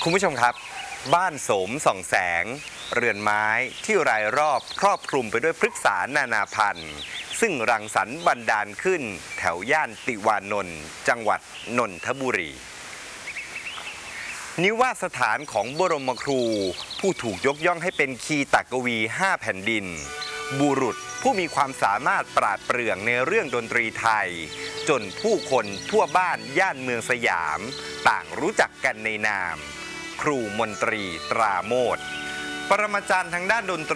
คุณผู้ชมครับบ้านโสมส่องแสงเรือนไม้ที่รายรอบครอบคลุมไปด้วยพฤกษานานาพันธุ์ซึ่งรังสรรค์บันดาลขึ้นแถวย่านติวานนท์จังหวัดนนทบุรีนิวาสสถานของบรมครูผู้ถูกยกย่องให้เป็นคีตกวี5แผ่นดินบุรุษผู้มีความสามารถปราดเปรื่องในเรื่องดนตรีไทยจนผู้คนทั่วบ้านย่านเมืองสยามต่างรู้จักกันในนามครูมนตรีตราโมทย์ปรมาจารย์ทางด้านดนตรี